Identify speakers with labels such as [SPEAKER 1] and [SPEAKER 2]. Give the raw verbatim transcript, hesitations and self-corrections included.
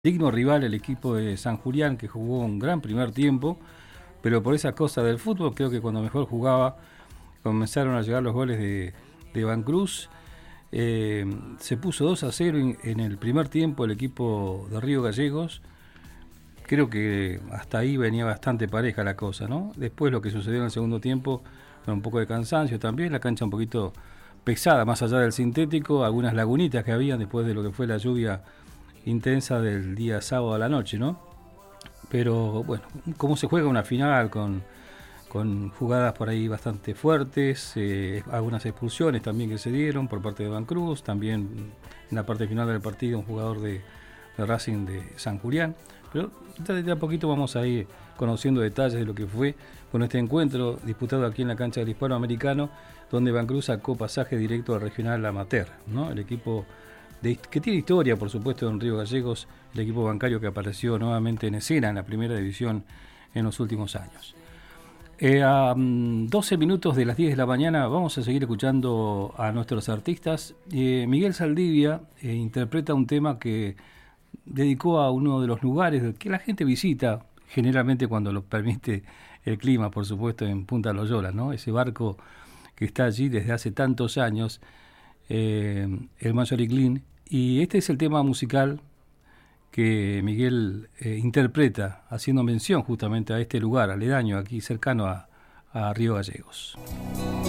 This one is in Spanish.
[SPEAKER 1] Digno rival el equipo de San Julián, que jugó un gran primer tiempo, pero por esas cosas del fútbol, creo que cuando mejor jugaba comenzaron a llegar los goles de, de Van Cruz. Eh, se puso dos a cero en, en el primer tiempo el equipo de Río Gallegos. Creo que hasta ahí venía bastante pareja la cosa, ¿no? Después lo que sucedió en el segundo tiempo, con un poco de cansancio también, la cancha un poquito pesada, más allá del sintético, algunas lagunitas que habían después de lo que fue la lluvia intensa del día sábado a la noche, ¿no? Pero bueno, cómo se juega una final con, con jugadas por ahí bastante fuertes, eh, algunas expulsiones también que se dieron por parte de Van Cruz, también en la parte final del partido un jugador de, de Racing de San Julián. Pero de a poquito vamos a ir conociendo detalles de lo que fue con este encuentro disputado aquí en la cancha del Hispanoamericano, donde Van Cruz sacó pasaje directo al regional amateur, ¿no? El equipo de, que tiene historia, por supuesto, en Río Gallegos, el equipo bancario que apareció nuevamente en escena en la primera división en los últimos años. Eh, a um, doce minutos de las diez de la mañana vamos a seguir escuchando a nuestros artistas. Eh, Miguel Saldivia eh, interpreta un tema que dedicó a uno de los lugares que la gente visita, generalmente cuando lo permite el clima, por supuesto, en Punta Loyola, ¿no? Ese barco que está allí desde hace tantos años, eh, el Mayoriclín. Y este es el tema musical que Miguel eh, interpreta, haciendo mención justamente a este lugar aledaño, aquí cercano a, a Río Gallegos.